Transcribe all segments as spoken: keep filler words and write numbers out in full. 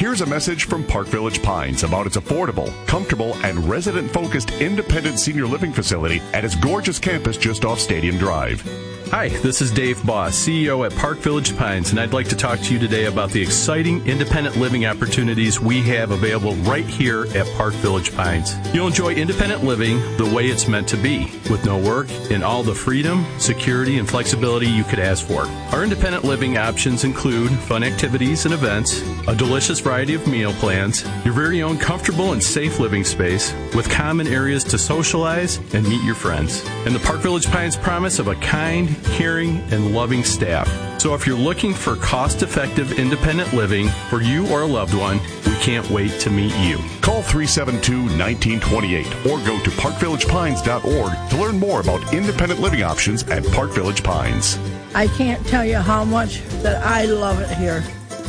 Here's a message from Park Village Pines about its affordable, comfortable, and resident-focused independent senior living facility at its gorgeous campus just off Stadium Drive. Hi, this is Dave Boss, C E O at Park Village Pines, and I'd like to talk to you today about the exciting independent living opportunities we have available right here at Park Village Pines. You'll enjoy independent living the way it's meant to be, with no work and all the freedom, security, and flexibility you could ask for. Our independent living options include fun activities and events, a delicious variety of meal plans, your very own comfortable and safe living space, with common areas to socialize and meet your friends, and the Park Village Pines promise of a kind, caring, and loving staff. So if you're looking for cost-effective independent living for you or a loved one, we can't wait to meet you. Call three seven two, one nine two eight or go to park village pines dot org to learn more about independent living options at Park Village Pines. I can't tell you how much that I love it here.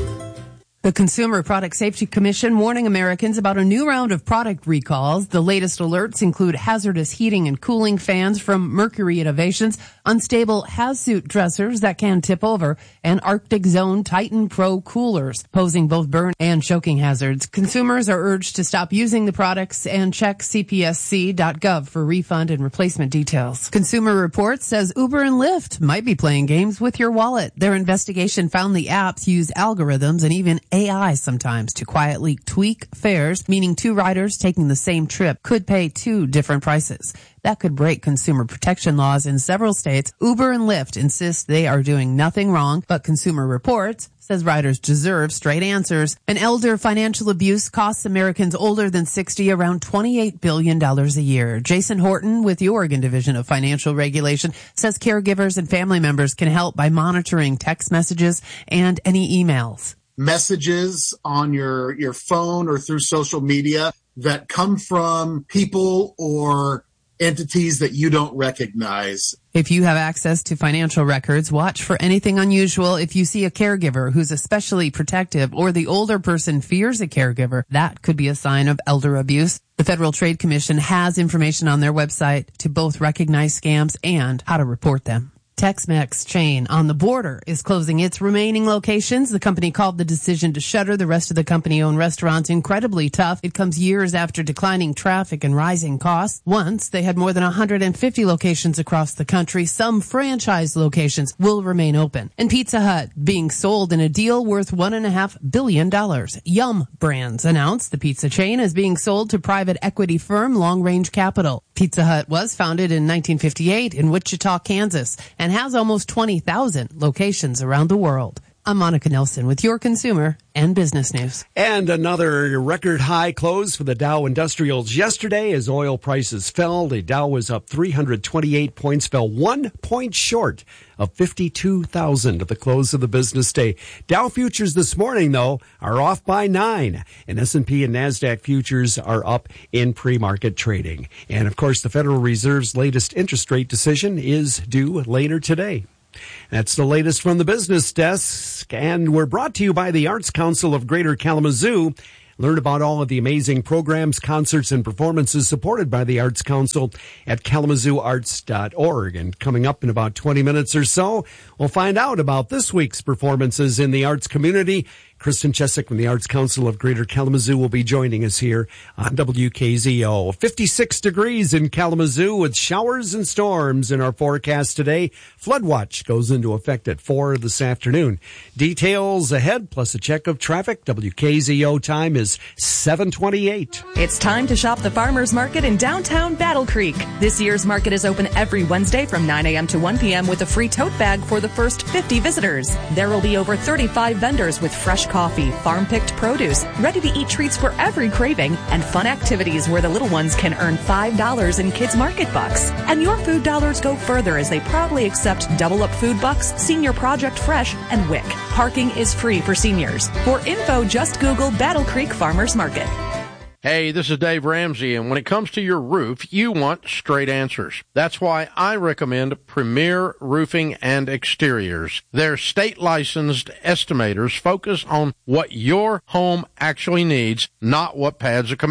The Consumer Product Safety Commission warning Americans about a new round of product recalls. The latest alerts include hazardous heating and cooling fans from Mercury Innovations, unstable Hazsuit dressers that can tip over, and Arctic Zone Titan Pro coolers, posing both burn and choking hazards. Consumers are urged to stop using the products and check C P S C dot gov for refund and replacement details. Consumer Reports says Uber and Lyft might be playing games with your wallet. Their investigation found the apps use algorithms and even A I sometimes to quietly tweak fares, meaning two riders taking the same trip could pay two different prices. That could break consumer protection laws in several states. Uber and Lyft insist they are doing nothing wrong, but Consumer Reports says riders deserve straight answers. And elder financial abuse costs Americans older than sixty around twenty-eight billion dollars a year. Jason Horton with the Oregon Division of Financial Regulation says caregivers and family members can help by monitoring text messages and any emails. Messages on your, your phone or through social media that come from people or entities that you don't recognize. If you have access to financial records, watch for anything unusual. If you see a caregiver who's especially protective or the older person fears a caregiver, that could be a sign of elder abuse. The Federal Trade Commission has information on their website to both recognize scams and how to report them. Tex-Mex chain On the Border is closing its remaining locations. The company called the decision to shutter the rest of the company-owned restaurants incredibly tough. It comes years after declining traffic and rising costs. Once, they had more than one hundred fifty locations across the country. Some franchise locations will remain open. And Pizza Hut being sold in a deal worth one point five billion dollars. Yum Brands announced the pizza chain is being sold to private equity firm Long Range Capital. Pizza Hut was founded in nineteen fifty-eight in Wichita, Kansas, and has almost twenty thousand locations around the world. I'm Monica Nelson with your consumer and business news. And another record high close for the Dow Industrials yesterday as oil prices fell. The Dow was up three hundred twenty-eight points, fell one point short of fifty-two thousand at the close of the business day. Dow futures this morning, though, are off by nine, and S and P and NASDAQ futures are up in pre-market trading. And, of course, the Federal Reserve's latest interest rate decision is due later today. That's the latest from the business desk, and we're brought to you by the Arts Council of Greater Kalamazoo. Learn about all of the amazing programs, concerts, and performances supported by the Arts Council at kalamazoo arts dot org. And coming up in about twenty minutes or so, we'll find out about this week's performances in the arts community. Kristen Chesick from the Arts Council of Greater Kalamazoo will be joining us here on W K Z O. fifty-six degrees in Kalamazoo with showers and storms in our forecast today. Flood watch goes into effect at four this afternoon. Details ahead, plus a check of traffic. W K Z O time is seven twenty-eight. It's time to shop the Farmers Market in downtown Battle Creek. This year's market is open every Wednesday from nine a.m. to one p.m. with a free tote bag for the first fifty visitors. There will be over thirty-five vendors with fresh coffee, farm-picked produce, ready-to-eat treats for every craving, and fun activities where the little ones can earn five dollars in Kids Market Bucks. And your food dollars go further as they proudly accept Double Up Food Bucks, Senior Project Fresh, and W I C. Parking is free for seniors. For info, just Google Battle Creek Farmers Market. Hey, this is Dave Ramsey, and when it comes to your roof, you want straight answers. That's why I recommend Premier Roofing and Exteriors. Their state-licensed estimators focus on what your home actually needs, not what pads a commission.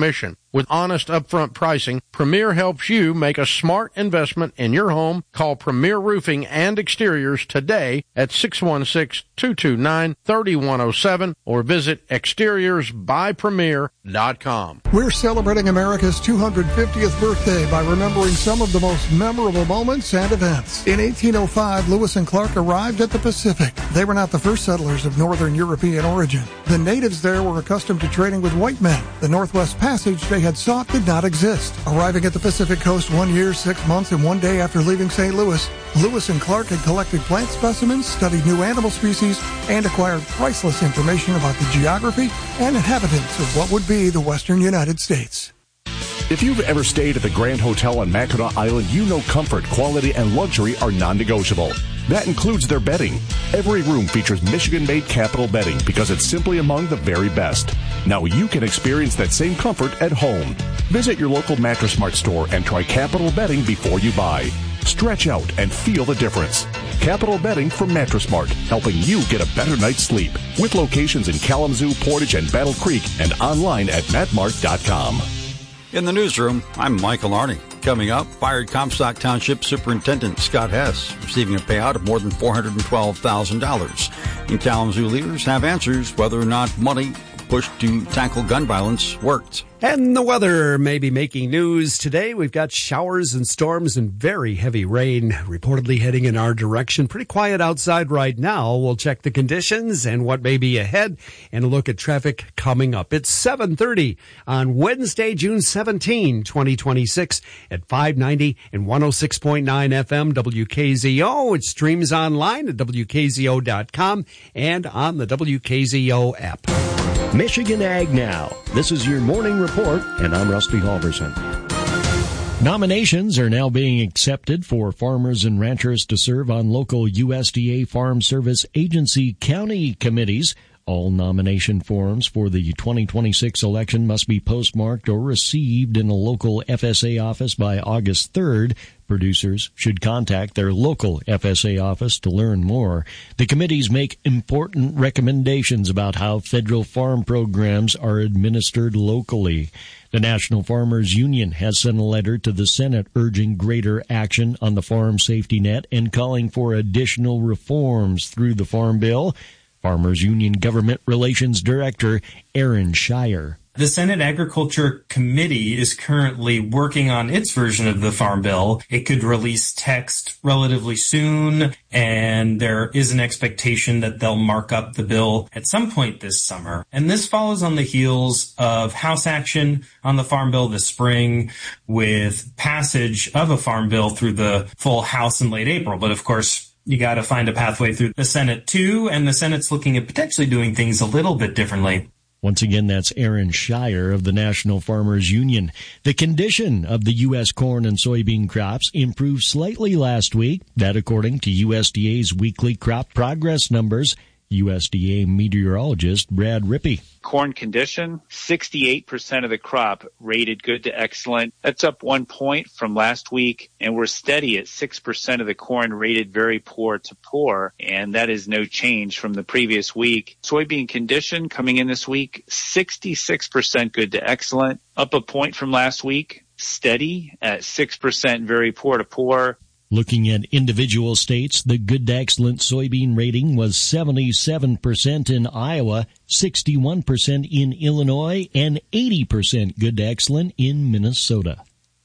With honest upfront pricing, Premier helps you make a smart investment in your home. Call Premier Roofing and Exteriors today at six one six, two two nine, three one zero seven or visit exteriors by premier dot com. We're celebrating America's two hundred fiftieth birthday by remembering some of the most memorable moments and events. In eighteen oh five, Lewis and Clark arrived at the Pacific. They were not the first settlers of Northern European origin. The natives there were accustomed to trading with white men. The Northwest Passage they had sought did not exist. Arriving at the Pacific Coast one year, six months, and one day after leaving Saint Louis, Lewis and Clark had collected plant specimens, studied new animal species, and acquired priceless information about the geography and inhabitants of what would be the western United States. If you've ever stayed at the Grand Hotel on Mackinac Island, you know comfort, quality, and luxury are non-negotiable. That includes their bedding. Every room features Michigan-made Capital bedding because it's simply among the very best. Now you can experience that same comfort at home. Visit your local Mattress Mart store and try Capital bedding before you buy. Stretch out and feel the difference. Capital Bedding from Mattress Mart, helping you get a better night's sleep. With locations in Kalamazoo, Portage, and Battle Creek, and online at matmart dot com. In the newsroom, I'm Michael Arney. Coming up, fired Comstock Township Superintendent Scott Hess, receiving a payout of more than four hundred twelve thousand dollars. And Kalamazoo leaders have answers whether or not money pushed to tackle gun violence worked. And the weather may be making news today. We've got showers and storms and very heavy rain reportedly heading in our direction. Pretty quiet outside right now. We'll check the conditions and what may be ahead and a look at traffic coming up. It's seven thirty on Wednesday, June seventeenth, twenty twenty-six at five ninety and one oh six point nine F M W K Z O. It streams online at W K Z O dot com and on the W K Z O app. Michigan Ag Now. This is your morning report, and I'm Rusty Halverson. Nominations are now being accepted for farmers and ranchers to serve on local U S D A Farm Service Agency county committees. All nomination forms for the twenty twenty-six election must be postmarked or received in a local F S A office by August third. Producers should contact their local F S A office to learn more. The committees make important recommendations about how federal farm programs are administered locally. The National Farmers Union has sent a letter to the Senate urging greater action on the farm safety net and calling for additional reforms through the Farm Bill. Farmers Union Government Relations Director Aaron Shire. The Senate Agriculture Committee is currently working on its version of the Farm Bill. It could release text relatively soon, and there is an expectation that they'll mark up the bill at some point this summer. And this follows on the heels of House action on the Farm Bill this spring, with passage of a Farm Bill through the full House in late April. But of course, you got to find a pathway through the Senate too, and the Senate's looking at potentially doing things a little bit differently. Once again, that's Aaron Shire of the National Farmers Union. The condition of the U S corn and soybean crops improved slightly last week. That according to U S D A's weekly crop progress numbers. U S D A meteorologist Brad Rippey. Corn condition, sixty-eight percent of the crop rated good to excellent. That's up one point from last week, and we're steady at six percent of the corn rated very poor to poor, and that is no change from the previous week. Soybean condition coming in this week, sixty-six percent good to excellent, up a point from last week, steady at six percent very poor to poor. Looking at individual states, the good to excellent soybean rating was seventy-seven percent in Iowa, sixty-one percent in Illinois, and eighty percent good to excellent in Minnesota.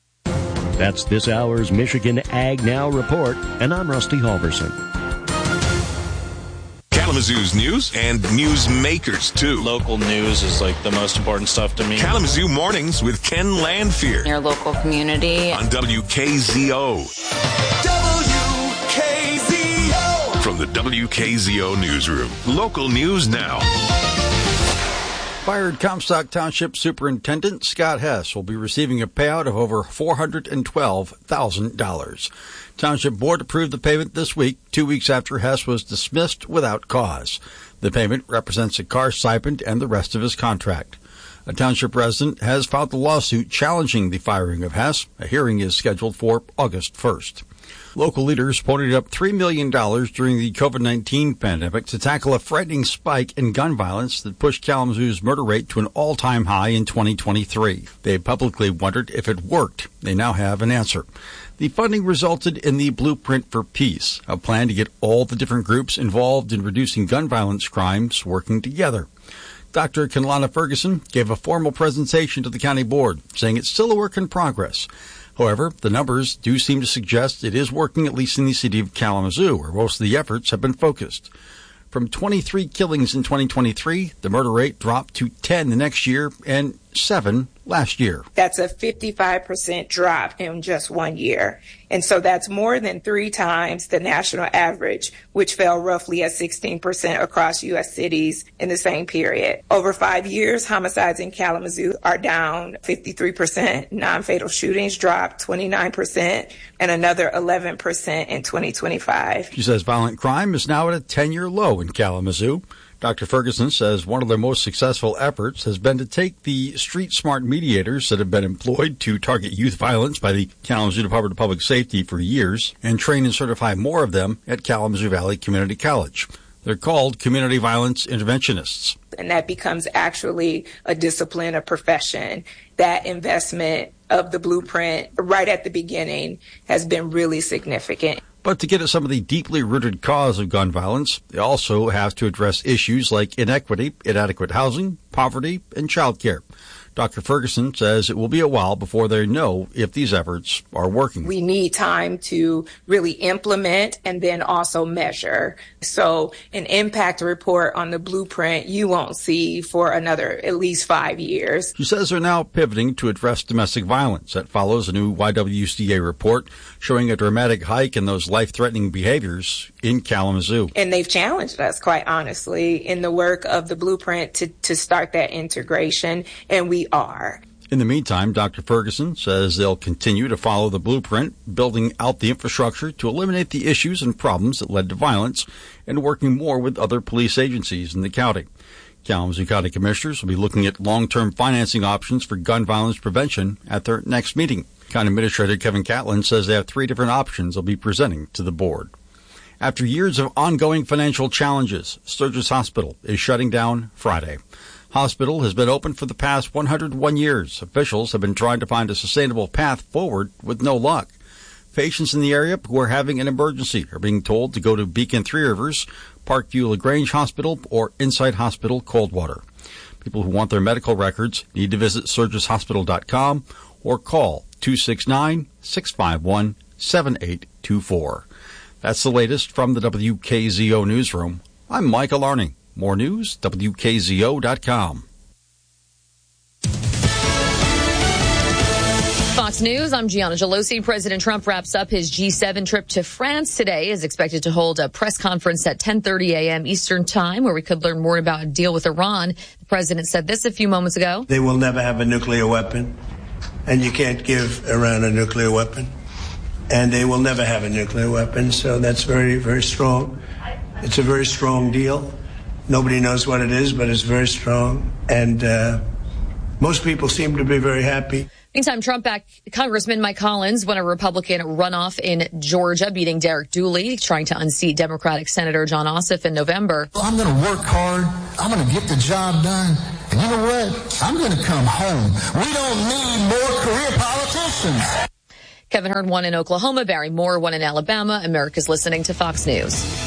That's this hour's Michigan Ag Now report, and I'm Rusty Halverson. Kalamazoo's news and news makers, too. Local news is like the most important stuff to me. Kalamazoo Mornings with Ken Landfear. Your local community. On W K Z O. W K Z O. From the W K Z O newsroom. Local news now. Fired Comstock Township Superintendent Scott Hess will be receiving a payout of over four hundred twelve thousand dollars. Township Board approved the payment this week, two weeks after Hess was dismissed without cause. The payment represents a car stipend and the rest of his contract. A township resident has filed a lawsuit challenging the firing of Hess. A hearing is scheduled for August first. Local leaders ponied up three million dollars during the COVID nineteen pandemic to tackle a frightening spike in gun violence that pushed Kalamazoo's murder rate to an all-time high in twenty twenty-three. They publicly wondered if it worked. They now have an answer. The funding resulted in the Blueprint for Peace, a plan to get all the different groups involved in reducing gun violence crimes working together. Doctor Kenlana Ferguson gave a formal presentation to the county board, saying it's still a work in progress. However, the numbers do seem to suggest it is working, at least in the city of Kalamazoo, where most of the efforts have been focused. From twenty-three killings in twenty twenty-three, the murder rate dropped to ten the next year and seven last year. That's a fifty-five percent drop in just one year. And so that's more than three times the national average, which fell roughly at sixteen percent across U S cities in the same period. Over five years, homicides in Kalamazoo are down fifty-three percent. Non-fatal shootings dropped twenty-nine percent and another eleven percent in twenty twenty-five. She says violent crime is now at a ten-year low in Kalamazoo. Doctor Ferguson says one of their most successful efforts has been to take the street smart mediators that have been employed to target youth violence by the Kalamazoo Department of Public Safety for years and train and certify more of them at Kalamazoo Valley Community College. They're called community violence interventionists. And that becomes actually a discipline, a profession. That investment of the Blueprint right at the beginning has been really significant. But to get at some of the deeply rooted cause of gun violence, they also have to address issues like inequity, inadequate housing, poverty, and child care. Doctor Ferguson says it will be a while before they know if these efforts are working. We need time to really implement and then also measure. So an impact report on the Blueprint you won't see for another at least five years. She says they're now pivoting to address domestic violence. That follows a new Y W C A report showing a dramatic hike in those life-threatening behaviors in Kalamazoo. And they've challenged us, quite honestly, in the work of the Blueprint to, to start that integration, and we are. In the meantime, Doctor Ferguson says they'll continue to follow the Blueprint, building out the infrastructure to eliminate the issues and problems that led to violence, and working more with other police agencies in the county. Kalamazoo County Commissioners will be looking at long-term financing options for gun violence prevention at their next meeting. County Administrator Kevin Catlin says they have three different options they'll be presenting to the board. After years of ongoing financial challenges, Sturgis Hospital is shutting down Friday. Hospital has been open for the past one hundred one years. Officials have been trying to find a sustainable path forward with no luck. Patients in the area who are having an emergency are being told to go to Beacon Three Rivers, Parkview LaGrange Hospital, or Insight Hospital Coldwater. People who want their medical records need to visit Sturgis Hospital dot com or call two six nine, six five one, seven eight two four. That's the latest from the W K Z O Newsroom. I'm Michael Arning. More news, W K Z O dot com. Fox News, I'm Gianna Gelosi. President Trump wraps up his G seven trip to France today. Is expected to hold a press conference at ten thirty a.m. Eastern Time, where we could learn more about a deal with Iran. The president said this a few moments ago. They will never have a nuclear weapon, and you can't give Iran a nuclear weapon. And they will never have a nuclear weapon, so that's very, very strong. It's a very strong deal. Nobody knows what it is, but it's very strong. And uh, most people seem to be very happy. Meantime, Trump-backed Congressman Mike Collins won a Republican runoff in Georgia, beating Derek Dooley, trying to unseat Democratic Senator John Ossoff in November. Well, I'm going to work hard. I'm going to get the job done. And you know what? I'm going to come home. We don't need more career politicians. Kevin Hern won in Oklahoma. Barry Moore won in Alabama. America's listening to Fox News.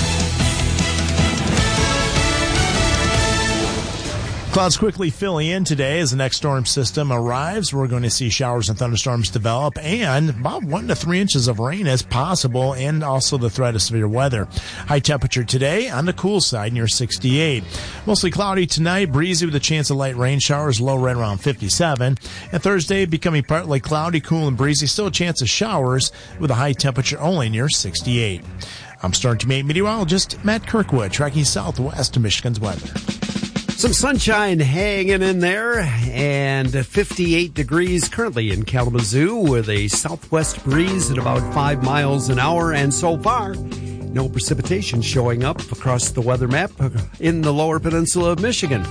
Clouds quickly filling in today as the next storm system arrives. We're going to see showers and thunderstorms develop, and about one to three inches of rain is possible, and also the threat of severe weather. High temperature today on the cool side near sixty-eight. Mostly cloudy tonight, breezy with a chance of light rain showers, low right around fifty-seven. And Thursday becoming partly cloudy, cool and breezy, still a chance of showers with a high temperature only near sixty-eight. I'm Storm Team eight meteorologist Matt Kirkwood, tracking southwest to Michigan's weather. Some sunshine hanging in there, and fifty-eight degrees currently in Kalamazoo with a southwest breeze at about five miles an hour. And so far, no precipitation showing up across the weather map in the lower peninsula of Michigan.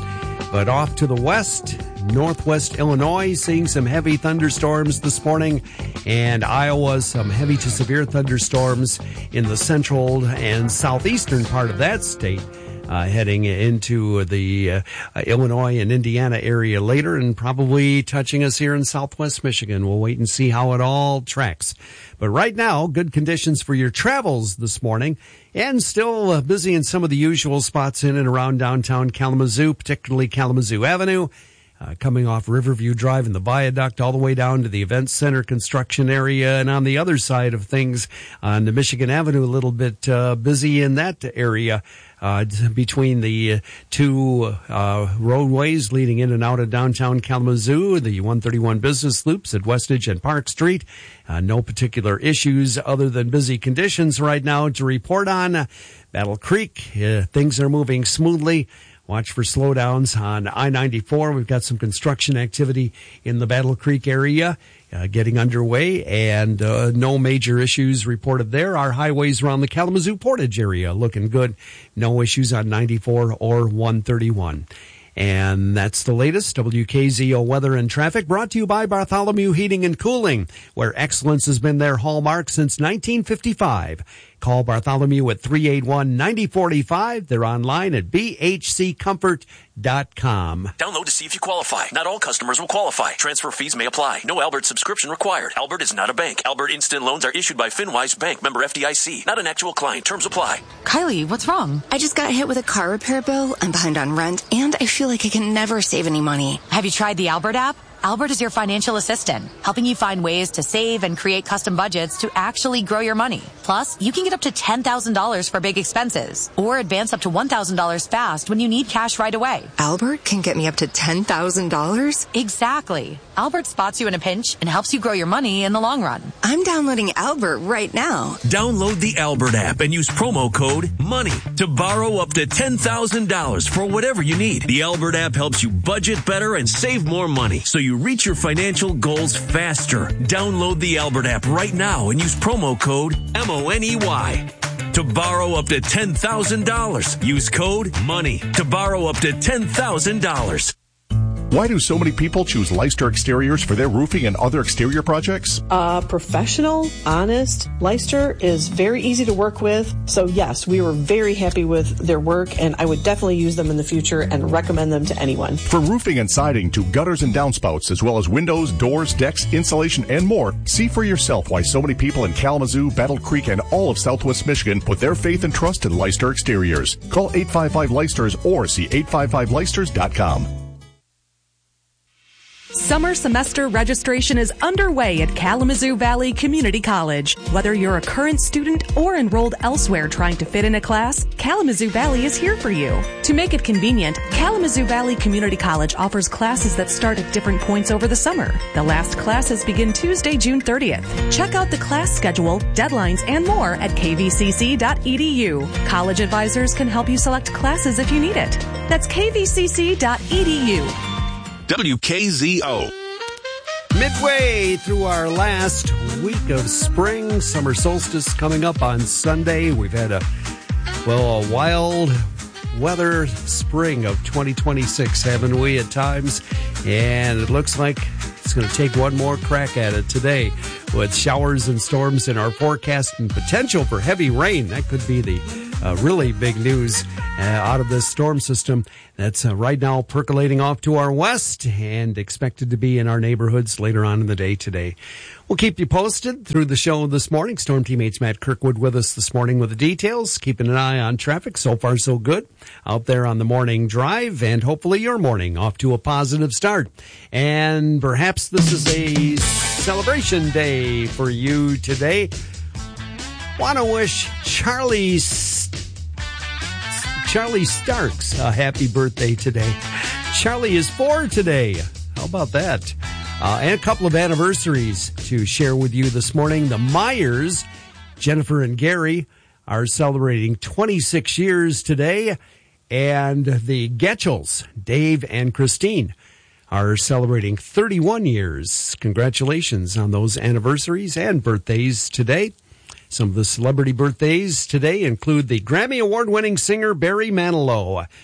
But off to the west, northwest Illinois, seeing some heavy thunderstorms this morning, and Iowa, some heavy to severe thunderstorms in the central and southeastern part of that state. Uh, heading into the uh, uh, Illinois and Indiana area later, and probably touching us here in southwest Michigan. We'll wait and see how it all tracks. But right now, good conditions for your travels this morning, and still uh, busy in some of the usual spots in and around downtown Kalamazoo, particularly Kalamazoo Avenue, uh, coming off Riverview Drive and the viaduct all the way down to the Event Center construction area. And on the other side of things, on the Michigan Avenue, a little bit uh, busy in that area. Uh, between the uh, two uh, roadways leading in and out of downtown Kalamazoo, the one thirty-one business loops at Westridge and Park Street. Uh, no particular issues other than busy conditions right now to report on. Uh, Battle Creek, uh, things are moving smoothly. Watch for slowdowns on I ninety-four. We've got some construction activity in the Battle Creek area uh, getting underway, and uh, no major issues reported there. Our highways around the Kalamazoo Portage area looking good. No issues on ninety-four or one thirty-one. And that's the latest W K Z O weather and traffic, brought to you by Bartholomew Heating and Cooling, where excellence has been their hallmark since nineteen fifty-five. Call Bartholomew at three eight one, nine oh four five. They're online at b h c comfort dot com. Download to see if you qualify. Not all customers will qualify. Transfer fees may apply. No Albert subscription required. Albert is not a bank. Albert Instant Loans are issued by FinWise Bank, member F D I C. Not an actual client. Terms apply. Kylie, what's wrong? I just got hit with a car repair bill. I'm behind on rent, and I feel like I can never save any money. Have you tried the Albert app? Albert is your financial assistant, helping you find ways to save and create custom budgets to actually grow your money. Plus, you can get up to ten thousand dollars for big expenses, or advance up to one thousand dollars fast when you need cash right away. Albert can get me up to ten thousand dollars? Exactly. Albert spots you in a pinch and helps you grow your money in the long run. I'm downloading Albert right now. Download the Albert app and use promo code MONEY to borrow up to ten thousand dollars for whatever you need. The Albert app helps you budget better and save more money, so you reach your financial goals faster. Download the Albert app right now and use promo code M O N E Y to borrow up to ten thousand dollars. Use code MONEY to borrow up to ten thousand dollars. Why do so many people choose Leicester Exteriors for their roofing and other exterior projects? Uh, professional, honest. Leicester is very easy to work with. So yes, we were very happy with their work, and I would definitely use them in the future and recommend them to anyone. From roofing and siding to gutters and downspouts, as well as windows, doors, decks, insulation, and more, see for yourself why so many people in Kalamazoo, Battle Creek, and all of Southwest Michigan put their faith and trust in Leicester Exteriors. Call eight five five Leicesters or see eight five five Leicesters dot com. Summer semester registration is underway at Kalamazoo Valley Community College. Whether you're a current student or enrolled elsewhere trying to fit in a class, Kalamazoo Valley is here for you. To make it convenient, Kalamazoo Valley Community College offers classes that start at different points over the summer. The last classes begin Tuesday, June thirtieth. Check out the class schedule, deadlines, and more at k v c c dot e d u. College advisors can help you select classes if you need it. That's k v c c dot e d u. W K Z O. Midway through our last week of spring, summer solstice coming up on Sunday. We've had a, well, a wild weather spring of twenty twenty-six, haven't we, at times? And it looks like it's going to take one more crack at it today with showers and storms in our forecast and potential for heavy rain. That could be the uh, really big news uh, out of this storm system that's uh, right now percolating off to our west and expected to be in our neighborhoods later on in the day today. We'll keep you posted through the show this morning. Storm teammates Matt Kirkwood with us this morning with the details, keeping an eye on traffic. So far, so good out there on the morning drive, and hopefully your morning off to a positive start. And perhaps this is a celebration day for you today. Want to wish Charlie Charlie Starks a happy birthday today. Charlie is four today. How about that? Uh, and a couple of anniversaries to share with you this morning. The Myers, Jennifer and Gary, are celebrating twenty-six years today. And the Getchels, Dave and Christine, are celebrating thirty-one years. Congratulations on those anniversaries and birthdays today. Some of the celebrity birthdays today include the Grammy Award-winning singer Barry Manilow.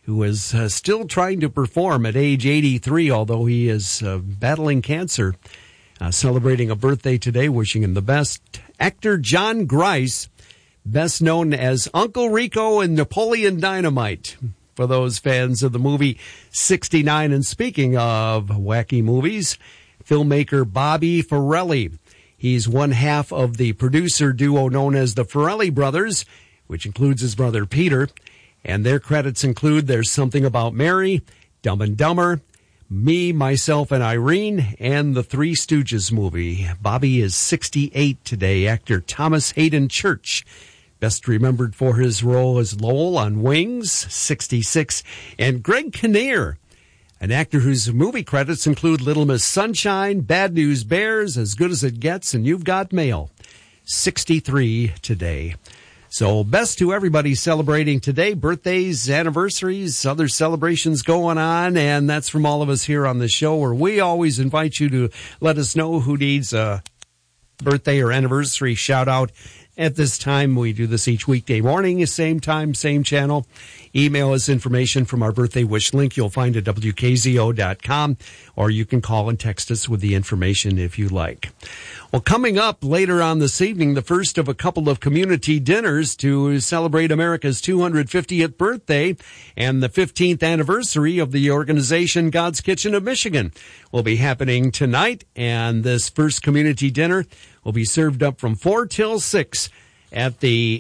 who is uh, still trying to perform at age eighty-three, although he is uh, battling cancer. Uh, celebrating a birthday today, wishing him the best. Actor John Grice, best known as Uncle Rico in Napoleon Dynamite, for those fans of the movie sixty-nine. And speaking of wacky movies, filmmaker Bobby Farrelly. He's one half of the producer duo known as the Farrelly Brothers, which includes his brother Peter. And their credits include There's Something About Mary, Dumb and Dumber, Me, Myself, and Irene, and the Three Stooges movie. Bobby is sixty-eight today. Actor Thomas Hayden Church, best remembered for his role as Lowell on Wings, sixty-six. And Greg Kinnear, an actor whose movie credits include Little Miss Sunshine, Bad News Bears, As Good as It Gets, and You've Got Mail, sixty-three today. So best to everybody celebrating today, birthdays, anniversaries, other celebrations going on, and that's from all of us here on the show, where we always invite you to let us know who needs a birthday or anniversary shout out. At this time, we do this each weekday morning, same time, same channel. Email us information from our birthday wish link you'll find at W K Z O dot com, or you can call and text us with the information if you like. Well, coming up later on this evening, the first of a couple of community dinners to celebrate America's two hundred fiftieth birthday and the fifteenth anniversary of the organization God's Kitchen of Michigan will be happening tonight, and this first community dinner will be served up from four till six at the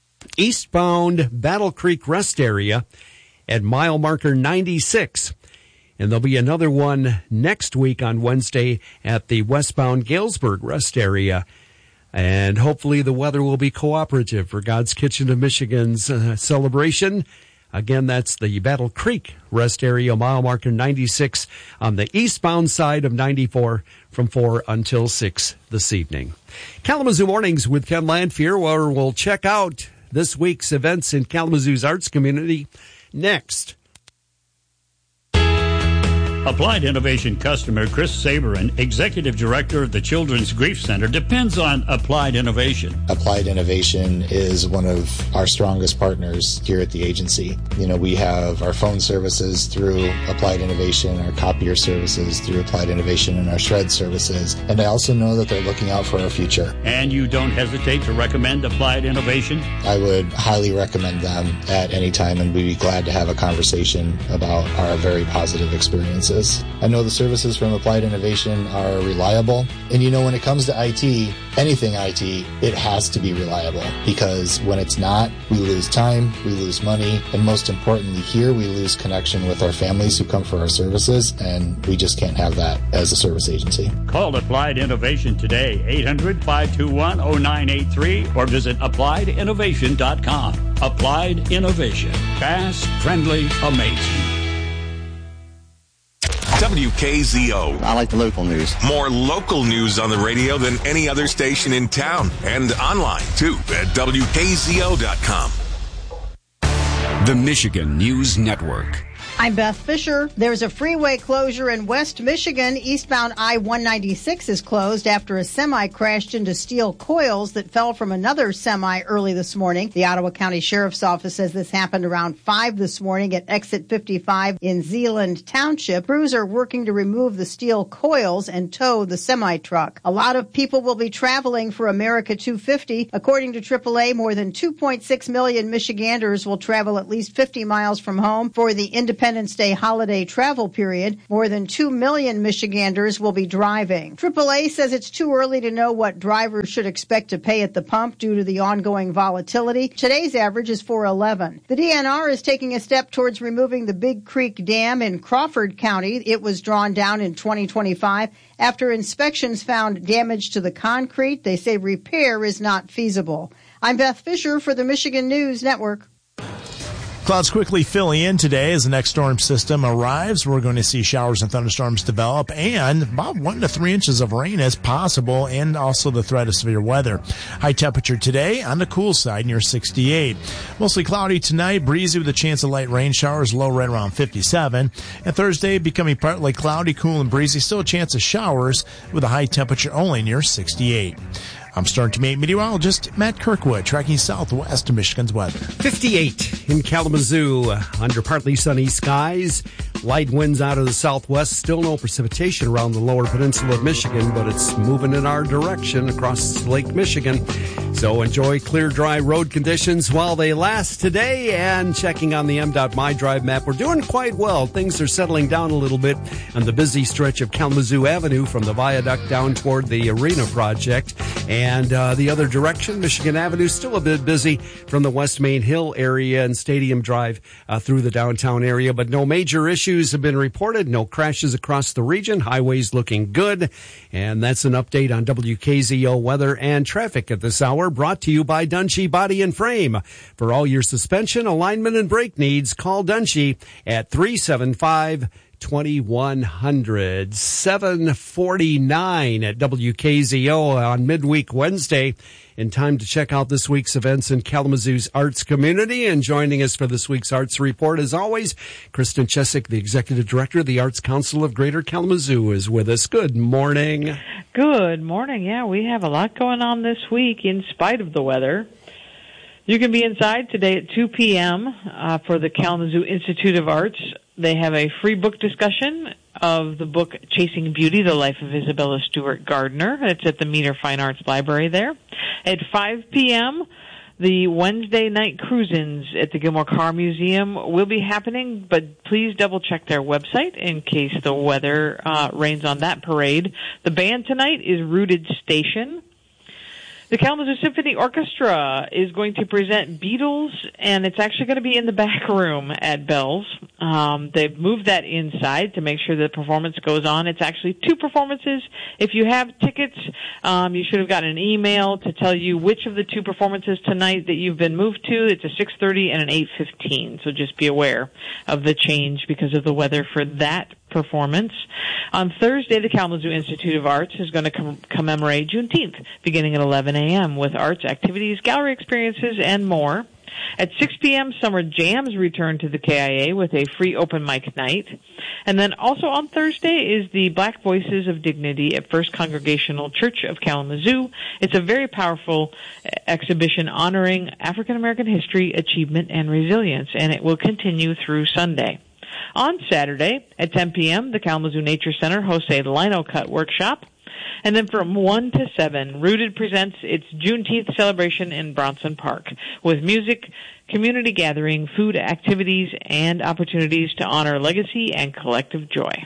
eastbound Battle Creek Rest Area at mile marker ninety-six. And there'll be another one next week on Wednesday at the westbound Galesburg Rest Area. And hopefully the weather will be cooperative for God's Kitchen of Michigan's uh, celebration. Again, that's the Battle Creek Rest Area, mile marker ninety-six on the eastbound side of ninety-four from four until six this evening. Kalamazoo Mornings with Ken Lanfear, where we'll check out this week's events in Kalamazoo's arts community next. Applied Innovation customer Chris Saberin, Executive Director of the Children's Grief Center, depends on Applied Innovation. Applied Innovation is one of our strongest partners here at the agency. You know, we have our phone services through Applied Innovation, our copier services through Applied Innovation, and our shred services. And I also know that they're looking out for our future. And you don't hesitate to recommend Applied Innovation? I would highly recommend them at any time, and we'd be glad to have a conversation about our very positive experiences. I know the services from Applied Innovation are reliable. And you know, when it comes to I T, anything I T, it has to be reliable, because when it's not, we lose time, we lose money, and most importantly here, we lose connection with our families who come for our services, and we just can't have that as a service agency. Call Applied Innovation today, eight hundred, five two one, oh nine eight three, or visit applied innovation dot com. Applied Innovation. Fast, friendly, amazing. W K Z O. I like the local news. More local news on the radio than any other station in town, and online too at W K Z O dot com. The Michigan News Network. I'm Beth Fisher. There's a freeway closure in West Michigan. Eastbound I one ninety-six is closed after a semi crashed into steel coils that fell from another semi early this morning. The Ottawa County Sheriff's Office says this happened around five this morning at exit fifty-five in Zeeland Township. Crews are working to remove the steel coils and tow the semi-truck. A lot of people will be traveling for America two fifty. According to triple A, more than two point six million Michiganders will travel at least fifty miles from home for the Independence Day holiday travel period. More than two million Michiganders will be driving. triple A says it's too early to know what drivers should expect to pay at the pump due to the ongoing volatility. Today's average is four eleven. The D N R is taking a step towards removing the Big Creek Dam in Crawford County. It was drawn down in twenty twenty-five after inspections found damage to the concrete. They say repair is not feasible. I'm Beth Fisher for the Michigan News Network. Clouds quickly filling in today as the next storm system arrives. We're going to see showers and thunderstorms develop, and about one to three inches of rain is possible, and also the threat of severe weather. High temperature today on the cool side near sixty-eight. Mostly cloudy tonight, breezy with a chance of light rain showers, low right around fifty-seven. And Thursday becoming partly cloudy, cool and breezy, still a chance of showers with a high temperature only near sixty-eight. I'm Star Team eight meteorologist Matt Kirkwood, tracking southwest Michigan's weather. fifty-eight in Kalamazoo, under partly sunny skies. Light winds out of the southwest. Still no precipitation around the lower peninsula of Michigan, but it's moving in our direction across Lake Michigan. So enjoy clear, dry road conditions while they last today. And checking on the M DOT My Drive map, we're doing quite well. Things are settling down a little bit on the busy stretch of Kalamazoo Avenue from the viaduct down toward the Arena project. And uh, the other direction, Michigan Avenue, still a bit busy from the West Main Hill area and Stadium Drive uh, through the downtown area. But no major issues have been reported. No crashes across the region. Highways looking good. And that's an update on W K Z O weather and traffic at this hour, brought to you by Dunshee Body and Frame. For all your suspension, alignment, and brake needs, call Dunshee at three seven five, two one zero zero. seven forty-nine at W K Z O on midweek Wednesday. In time to check out this week's events in Kalamazoo's arts community. And joining us for this week's Arts Report, as always, Kristen Chesick, the Executive Director of the Arts Council of Greater Kalamazoo, is with us. Good morning. Good morning. Yeah, we have a lot going on this week in spite of the weather. You can be inside today at two p.m. Uh, for the Kalamazoo Institute of Arts. They have a free book discussion of the book Chasing Beauty, The Life of Isabella Stewart Gardner. It's at the Meaner Fine Arts Library there. At five p.m., the Wednesday night cruise-ins at the Gilmore Car Museum will be happening, but please double-check their website in case the weather uh, rains on that parade. The band tonight is Rooted Station. The Kalamazoo Symphony Orchestra is going to present Beatles, and it's actually going to be in the back room at Bell's. Um, they've moved that inside to make sure the performance goes on. It's actually two performances. If you have tickets, um, you should have gotten an email to tell you which of the two performances tonight that you've been moved to. It's a six thirty and an eight fifteen, so just be aware of the change because of the weather for that performance. On Thursday, the Kalamazoo Institute of Arts is going to com- commemorate Juneteenth, beginning at eleven a.m. with arts activities, gallery experiences, and more. At six p.m., Summer Jams return to the K I A with a free open mic night. And then also on Thursday is the Black Voices of Dignity at First Congregational Church of Kalamazoo. It's a very powerful exhibition honoring African American history, achievement, and resilience, and it will continue through Sunday. On Saturday at ten p.m., the Kalamazoo Nature Center hosts a lino cut workshop. And then from one to seven, Rooted presents its Juneteenth celebration in Bronson Park with music, community gathering, food activities, and opportunities to honor legacy and collective joy.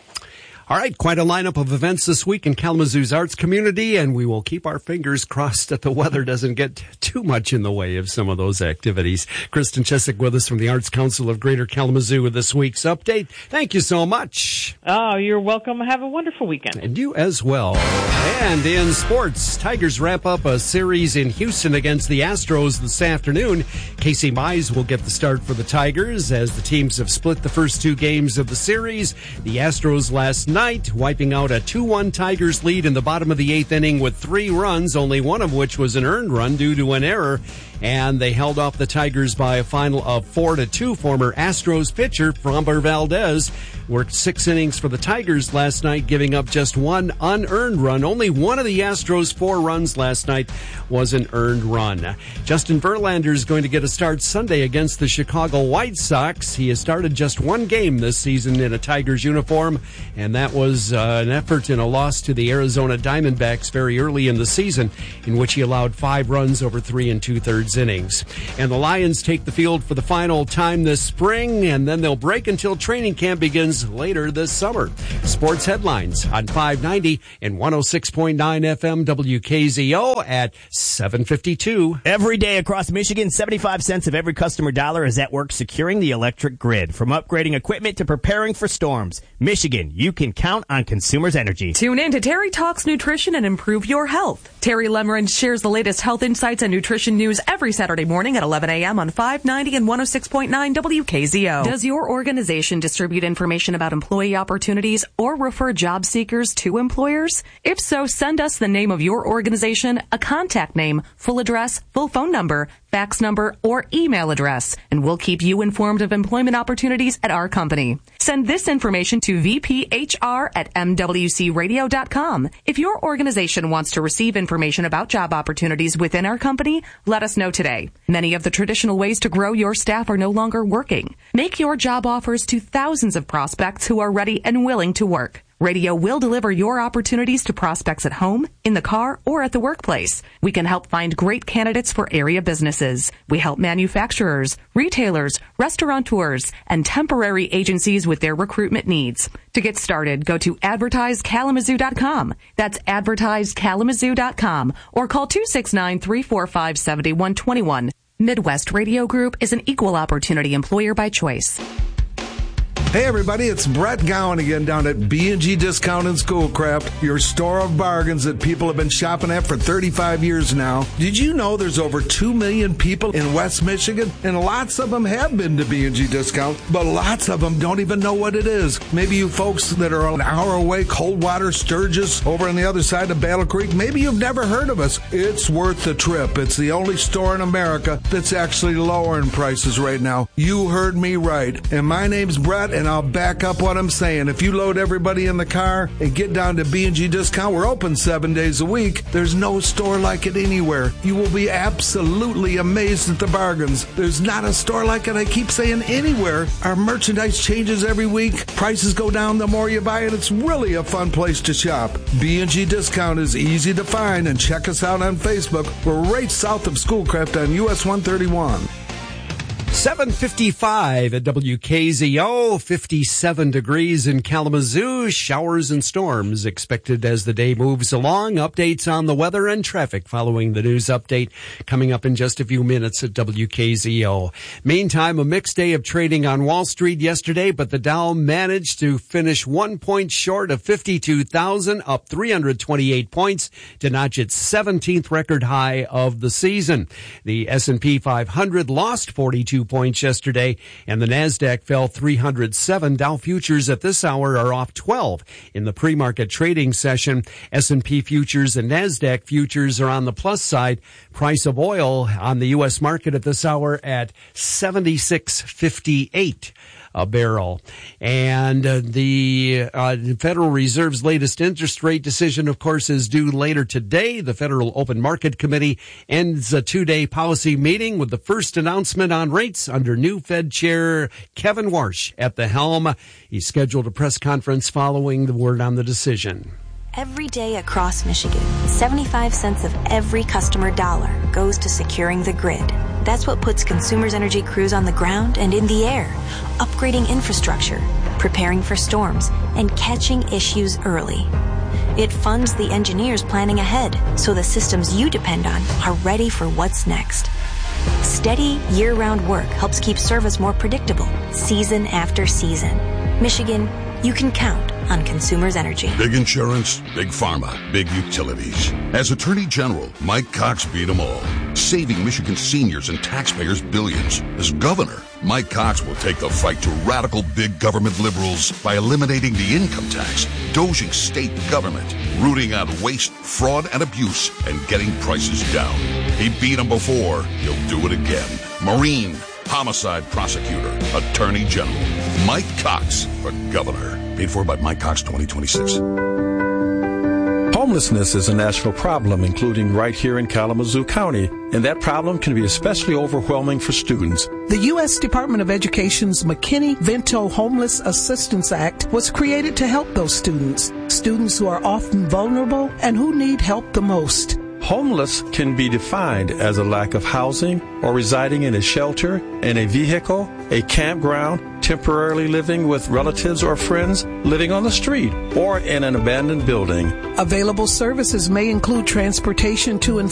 All right, quite a lineup of events this week in Kalamazoo's arts community, and we will keep our fingers crossed that the weather doesn't get too much in the way of some of those activities. Kristen Chesick with us from the Arts Council of Greater Kalamazoo with this week's update. Thank you so much. Oh, you're welcome. Have a wonderful weekend. And you as well. And in sports, Tigers wrap up a series in Houston against the Astros this afternoon. Casey Mize will get the start for the Tigers as the teams have split the first two games of the series. The Astros last night Night, wiping out a two one Tigers lead in the bottom of the eighth inning with three runs, only one of which was an earned run due to an error. And they held off the Tigers by a final of four to two. Former Astros pitcher Framber Valdez worked six innings for the Tigers last night, giving up just one unearned run. Only one of the Astros' four runs last night was an earned run. Justin Verlander is going to get a start Sunday against the Chicago White Sox. He has started just one game this season in a Tigers uniform, and that was uh, an effort in a loss to the Arizona Diamondbacks very early in the season, in which he allowed five runs over three and two-thirds innings. And the Lions take the field for the final time this spring, and then they'll break until training camp begins later this summer. Sports headlines on five ninety and one oh six point nine F M W K Z O at seven fifty-two. Every day across Michigan, seventy-five cents of every customer dollar is at work securing the electric grid. From upgrading equipment to preparing for storms, Michigan, you can count on Consumers Energy. Tune in to Terry Talks Nutrition and improve your health. Terry Lemerand shares the latest health insights and nutrition news every Saturday morning at eleven a.m. on five ninety and one oh six point nine W K Z O. Does your organization distribute information about employee opportunities or refer job seekers to employers? If so, send us the name of your organization, a contact name, full address, full phone number, fax number, or email address, and we'll keep you informed of employment opportunities at our company. Send this information to v p h r at m w c radio dot com. If your organization wants to receive information about job opportunities within our company, let us know today. Many of the traditional ways to grow your staff are no longer working. Make your job offers to thousands of prospects who are ready and willing to work. Radio will deliver your opportunities to prospects at home, in the car, or at the workplace. We can help find great candidates for area businesses. We help manufacturers, retailers, restaurateurs, and temporary agencies with their recruitment needs. To get started, go to advertise kalamazoo dot com. That's advertise kalamazoo dot com or call two six nine, three four five, seven one two one. Midwest Radio Group is an equal opportunity employer by choice. Hey everybody, it's Brett Gowan again down at B and G Discount and Schoolcraft, your store of bargains that people have been shopping at for thirty-five years now. Did you know there's over two million people in West Michigan? And lots of them have been to B and G Discount, but lots of them don't even know what it is. Maybe you folks that are an hour away, Coldwater, Sturgis, over on the other side of Battle Creek, maybe you've never heard of us. It's worth the trip. It's the only store in America that's actually lowering prices right now. You heard me right. And my name's Brett, and I'll back up what I'm saying. If you load everybody in the car and get down to B and G Discount, we're open seven days a week. There's no store like it anywhere. You will be absolutely amazed at the bargains. There's not a store like it, I keep saying, anywhere. Our merchandise changes every week. Prices go down the more you buy it. It's really a fun place to shop. B and G Discount is easy to find, and check us out on Facebook. We're right south of Schoolcraft on U S one thirty-one. seven fifty-five at W K Z O, fifty-seven degrees in Kalamazoo. Showers and storms expected as the day moves along. Updates on the weather and traffic following the news update coming up in just a few minutes at W K Z O. Meantime, a mixed day of trading on Wall Street yesterday, but the Dow managed to finish one point short of fifty-two thousand, up three hundred twenty-eight points to notch its seventeenth record high of the season. The S and P five hundred lost forty-two points yesterday, and the NASDAQ fell three hundred seven. Dow futures at this hour are off twelve. In the pre-market trading session, S and P futures and NASDAQ futures are on the plus side. Price of oil on the U S market at this hour at seventy-six fifty-eight a barrel. And uh, the uh, Federal Reserve's latest interest rate decision, of course, is due later today. The Federal Open Market Committee ends a two-day policy meeting with the first announcement on rates under new Fed Chair Kevin Warsh at the helm. He's scheduled a press conference following the word on the decision. Every day across Michigan, seventy-five cents of every customer dollar goes to securing the grid. That's what puts Consumers Energy crews on the ground and in the air, upgrading infrastructure, preparing for storms, and catching issues early. It funds the engineers planning ahead so the systems you depend on are ready for what's next. Steady, year-round work helps keep service more predictable, season after season. Michigan, you can count on Consumers Energy. Big insurance, big pharma, big utilities. As Attorney General, Mike Cox beat them all, saving Michigan seniors and taxpayers billions. As governor, Mike Cox will take the fight to radical big government liberals by eliminating the income tax, doging state government, rooting out waste, fraud, and abuse, and getting prices down. He beat them before. He'll do it again. Marine, homicide prosecutor, Attorney General, Mike Cox for governor. Paid for by Mike Cox twenty twenty-six. Homelessness is a national problem, including right here in Kalamazoo County, and that problem can be especially overwhelming for students. The U S Department of Education's McKinney-Vento Homeless Assistance Act was created to help those students, students who are often vulnerable and who need help the most. Homeless can be defined as a lack of housing or residing in a shelter, in a vehicle, a campground, temporarily living with relatives or friends, living on the street, or in an abandoned building. Available services may include transportation to and